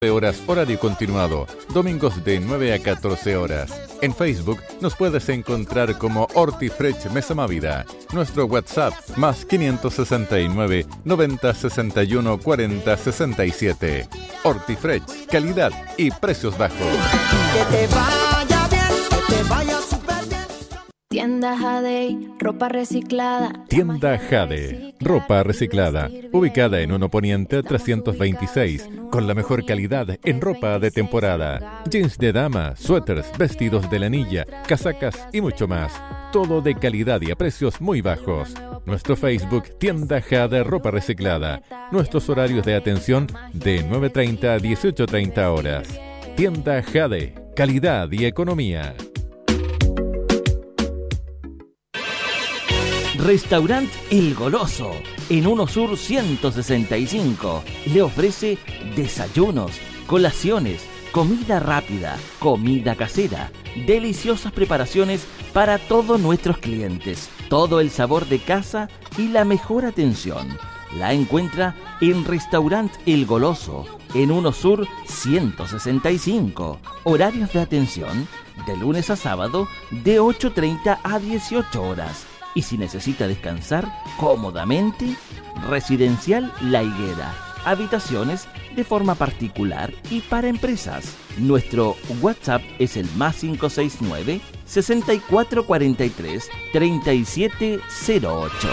horas horario continuado, domingos de 9 a 14 horas. En Facebook nos puedes encontrar como Hortifresh Mesamávida. Nuestro WhatsApp más 569 90 61 40 67. Hortifresh, calidad y precios bajos. Que te vaya bien, que te vaya súper bien. Tienda Jade, ropa reciclada. Tienda Jade, ropa reciclada, ubicada en 1 Poniente 326, con la mejor calidad en ropa de temporada. Jeans de dama, suéteres, vestidos de lanilla, casacas y mucho más. Todo de calidad y a precios muy bajos. Nuestro Facebook, Tienda Jade, ropa reciclada. Nuestros horarios de atención de 9:30 a 18:30 horas. Tienda Jade, calidad y economía. Restaurant El Goloso, en 1 Sur 165, le ofrece desayunos, colaciones, comida rápida, comida casera, deliciosas preparaciones para todos nuestros clientes, todo el sabor de casa y la mejor atención. La encuentra en Restaurant El Goloso, en 1 Sur 165. Horarios de atención de lunes a sábado de 8:30 a 18 horas. Y si necesita descansar cómodamente, Residencial La Higuera. Habitaciones de forma particular y para empresas. Nuestro WhatsApp es el más 569 6443 3708.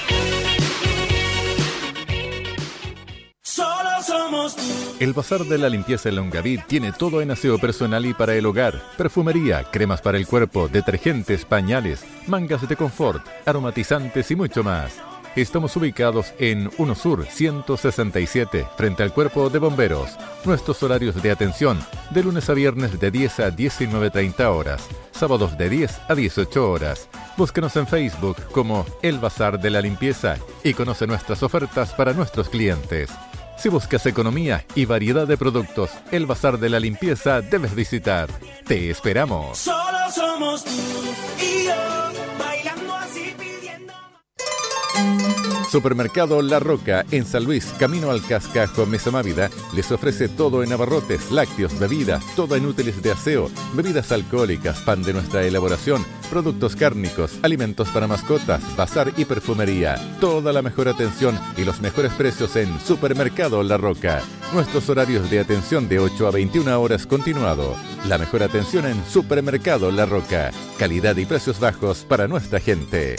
El Bazar de la Limpieza en Longaví tiene todo en aseo personal y para el hogar, perfumería, cremas para el cuerpo, detergentes, pañales, mangas de confort, aromatizantes y mucho más. Estamos ubicados en 1 Sur 167, frente al Cuerpo de Bomberos. Nuestros horarios de atención, de lunes a viernes de 10 a 19:30 horas, sábados de 10 a 18 horas. Búsquenos en Facebook como El Bazar de la Limpieza y conoce nuestras ofertas para nuestros clientes. Si buscas economía y variedad de productos, El Bazar de la Limpieza debes visitar. ¡Te esperamos! Solo somos tú y yo, bailando así pidiendo. Supermercado La Roca, en San Luis, camino al Cascajo, Mesamávida, les ofrece todo en abarrotes, lácteos, bebidas, todo en útiles de aseo, bebidas alcohólicas, pan de nuestra elaboración, productos cárnicos, alimentos para mascotas, bazar y perfumería. Toda la mejor atención y los mejores precios en Supermercado La Roca. Nuestros horarios de atención de 8 a 21 horas continuado. La mejor atención en Supermercado La Roca. Calidad y precios bajos para nuestra gente.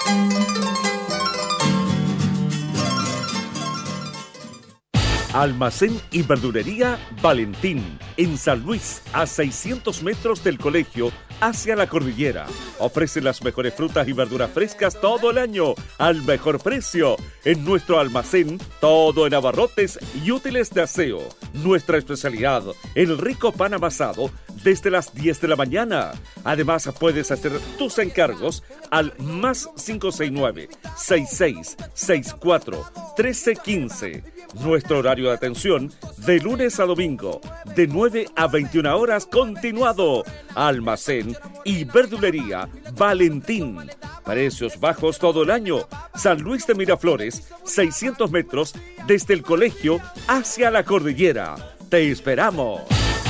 Almacén y verdulería Valentín, en San Luis, a 600 metros del colegio, hacia la cordillera. Ofrece las mejores frutas y verduras frescas todo el año, al mejor precio. En nuestro almacén, todo en abarrotes y útiles de aseo. Nuestra especialidad, el rico pan amasado, desde las 10 de la mañana. Además, puedes hacer tus encargos al más 569 66 64 1315. Nuestro horario de atención de lunes a domingo, de 9 a 21 horas continuado. Almacén y verdulería Valentín. Precios bajos todo el año. San Luis de Miraflores, 600 metros desde el colegio hacia la cordillera. ¡Te esperamos!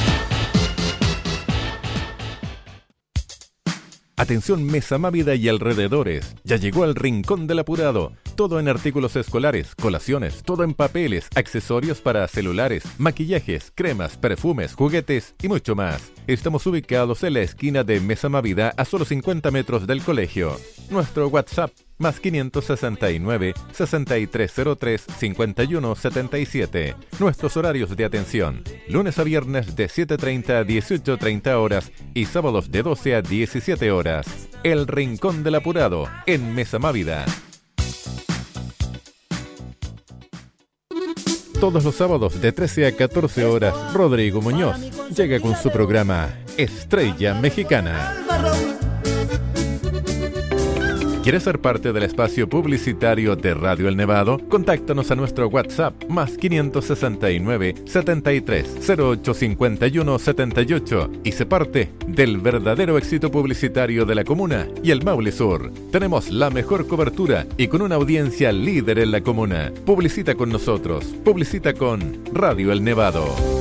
Atención Mesamávida y alrededores, ya llegó al Rincón del Apurado. Todo en artículos escolares, colaciones, todo en papeles, accesorios para celulares, maquillajes, cremas, perfumes, juguetes y mucho más. Estamos ubicados en la esquina de Mesamávida a solo 50 metros del colegio. Nuestro WhatsApp más 569 6303 5177. Nuestros horarios de atención, lunes a viernes de 7:30 a 18:30 horas y sábados de 12 a 17 horas. El Rincón del Apurado, en Mesamávida. Todos los sábados de 13 a 14 horas, Rodrigo Muñoz llega con su programa Estrella Mexicana. ¿Quieres ser parte del espacio publicitario de Radio El Nevado? Contáctanos a nuestro WhatsApp más 569 73 08 51 78 y sé parte del verdadero éxito publicitario de la comuna y el Maule Sur. Tenemos la mejor cobertura y con una audiencia líder en la comuna. Publicita con nosotros. Publicita con Radio El Nevado.